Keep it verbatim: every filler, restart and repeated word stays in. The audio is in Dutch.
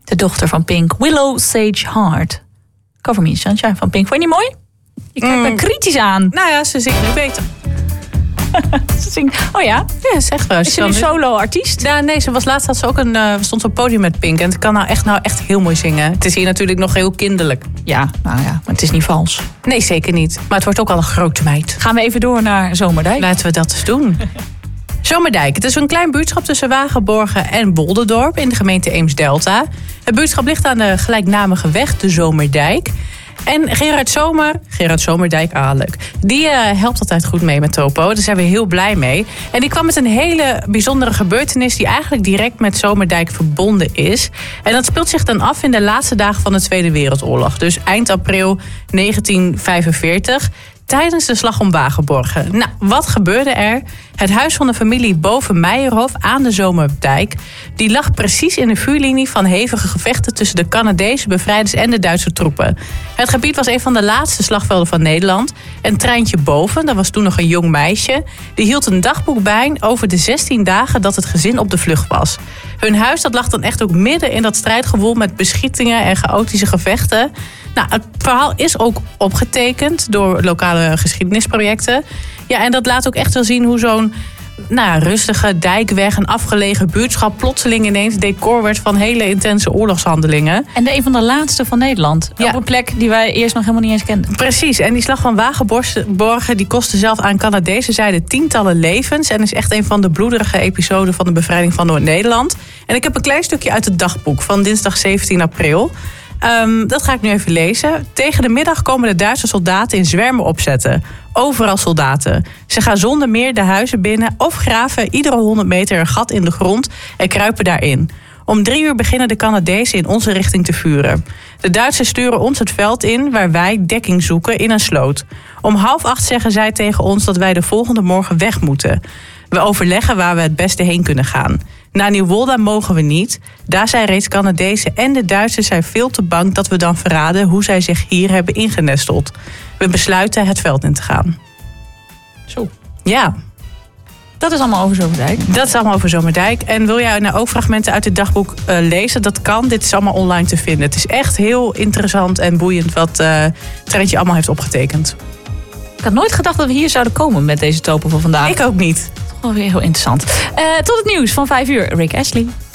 De dochter van Pink, Willow Sage Hart. Cover Me in Sunshine van Pink. Vond je niet mooi? Je kijkt me mm. kritisch aan. Nou ja, ze zingt nu beter. ze zingt, oh ja? Ja, zeg wel. Is ze nu solo-artiest? Ja, nee, ze was laatst had ze ook een, uh, stond op het podium met Pink. En ze kan nou echt, nou echt heel mooi zingen. Het is hier natuurlijk nog heel kinderlijk. Ja, nou ja, maar het is niet vals. Nee, zeker niet. Maar het wordt ook al een grote meid. Gaan we even door naar Zomerdijk? Laten we dat eens doen. Zomerdijk. Het is een klein buurtschap tussen Wagenborgen en Wolderdorp in de gemeente Eems-Delta. Het buurtschap ligt aan de gelijknamige weg, de Zomerdijk. En Gerard Zomer, Gerard Zomerdijk, ah leuk, die uh, helpt altijd goed mee met Topo. Daar zijn we heel blij mee. En die kwam met een hele bijzondere gebeurtenis die eigenlijk direct met Zomerdijk verbonden is. En dat speelt zich dan af in de laatste dagen van de Tweede Wereldoorlog. Dus eind april negentien vijfenveertig. Tijdens de slag om Wagenborgen. Nou, wat gebeurde er? Het huis van de familie boven Meijerhof aan de Zomerdijk, die lag precies in de vuurlinie van hevige gevechten tussen de Canadese bevrijders en de Duitse troepen. Het gebied was een van de laatste slagvelden van Nederland. En Treintje Boven, dat was toen nog een jong meisje, die hield een dagboek bij over de zestien dagen dat het gezin op de vlucht was. Hun huis dat lag dan echt ook midden in dat strijdgewoel met beschietingen en chaotische gevechten. Nou, het verhaal is ook opgetekend door lokale geschiedenisprojecten. Ja, en dat laat ook echt wel zien hoe zo'n nou, rustige dijkweg, een afgelegen buurtschap, plotseling ineens decor werd van hele intense oorlogshandelingen. En de een van de laatste van Nederland. Ja. Op een plek die wij eerst nog helemaal niet eens kenden. Precies. En die slag van Wagenborgen die kostte zelf aan Canadese zijde tientallen levens. En is echt een van de bloederige episoden van de bevrijding van Noord-Nederland. En ik heb een klein stukje uit het dagboek van dinsdag zeventien april. Um, dat ga ik nu even lezen. Tegen de middag komen de Duitse soldaten in zwermen opzetten. Overal soldaten. Ze gaan zonder meer de huizen binnen of graven iedere honderd meter een gat in de grond en kruipen daarin. Om drie uur beginnen de Canadezen in onze richting te vuren. De Duitsers sturen ons het veld in waar wij dekking zoeken in een sloot. Om half acht zeggen zij tegen ons dat wij de volgende morgen weg moeten. We overleggen waar we het beste heen kunnen gaan. Naar Nieuwolda mogen we niet. Daar zijn reeds Canadezen en de Duitsers zijn veel te bang dat we dan verraden hoe zij zich hier hebben ingenesteld. We besluiten het veld in te gaan. Zo. Ja. Dat is allemaal over Zomerdijk? Dat is allemaal over Zomerdijk. En wil jij nou ook fragmenten uit het dagboek uh, lezen? Dat kan. Dit is allemaal online te vinden. Het is echt heel interessant en boeiend wat uh, Treintje allemaal heeft opgetekend. Ik had nooit gedacht dat we hier zouden komen met deze topo van vandaag. Ik ook niet. Toch wel weer heel interessant. Uh, tot het nieuws van vijf uur. Rick Astley.